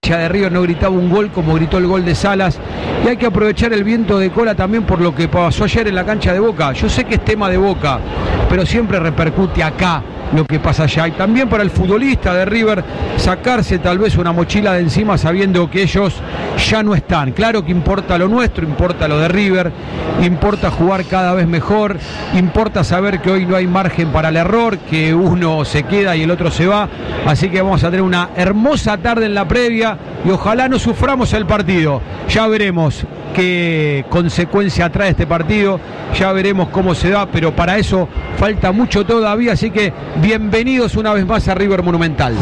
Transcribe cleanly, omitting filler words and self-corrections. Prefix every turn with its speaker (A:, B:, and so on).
A: hincha de River no gritaba un gol como gritó el gol de Salas, y hay que aprovechar el viento de cola también por lo que pasó ayer en la cancha de Boca. Yo sé que es tema de Boca, pero siempre repercute acá lo que pasa allá, y también para el futbolista de River sacarse tal vez una mochila de encima sabiendo que ellos ya no están. Claro que importa lo nuestro, importa lo de River, importa jugar cada vez mejor, importa saber que hoy no hay margen para el error, que uno se queda y el otro se va, así que vamos a tener una hermosa tarde en la previa y ojalá no suframos el partido. Ya veremos qué consecuencia trae este partido, ya veremos cómo se da, pero para eso falta mucho todavía, así que bienvenidos una vez más a River Monumental.